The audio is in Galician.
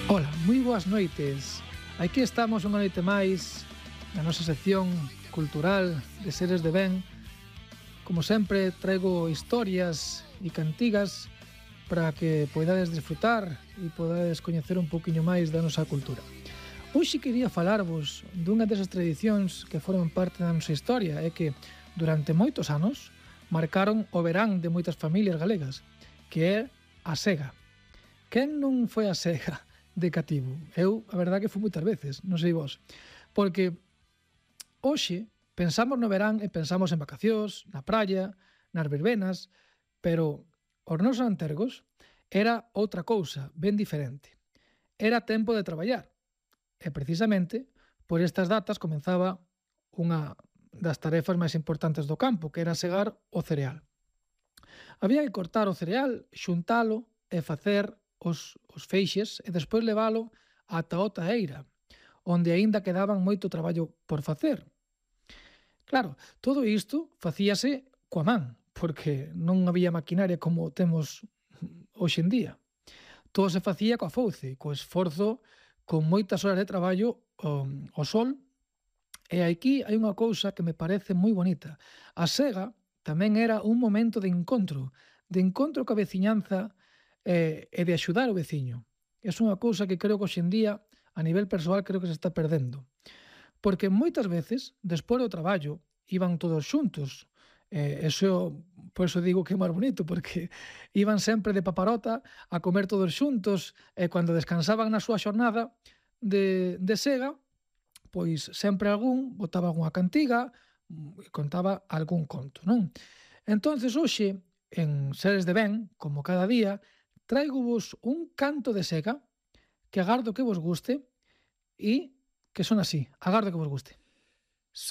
Ola, moi boas noites. Aquí estamos unha noite máis na nosa sección cultural de Seres de Ben. Como sempre, traigo historias e cantigas para que podades disfrutar e podades coñecer un poquinho máis da nosa cultura. Hoxe quería falarvos dunha desas tradicións que foron parte da nosa historia e que, durante moitos anos, marcaron o verán de moitas familias galegas, que é a sega. Quen non foi a sega de cativo? Eu, a verdade, que fui moitas veces, non sei vos. Porque hoxe pensamos no verán e pensamos en vacacións, na praia, nas verbenas, pero os nosos antergos era outra cousa, ben diferente. Era tempo de traballar. E precisamente por estas datas comenzaba unha das tarefas máis importantes do campo, que era segar o cereal. Había que cortar o cereal, xuntalo e facer os feixes e despois levalo ata outra eira, onde aínda quedaban moito traballo por facer. Claro, todo isto facíase coa man, porque non había maquinaria como temos hoxe en día. Todo se facía coa fouce, co esforzo, con moitas horas de traballo ao sol. E aquí hai unha cousa que me parece moi bonita. A sega tamén era un momento de encontro coa veciñanza e de axudar o veciño. É unha cousa que creo que hoxe en día, a nivel persoal, creo que se está perdendo. Porque moitas veces, despois do traballo, iban todos xuntos. Por eso digo que é máis bonito, porque iban sempre de paparota a comer todos xuntos e cando descansaban na súa xornada de sega, pois sempre algún botaba algunha cantiga e contaba algún conto, non? Entonces hoxe, en Seres de Ben, como cada día, traigovos un canto de sega que agardo que vos guste e que son así, agardo que vos guste.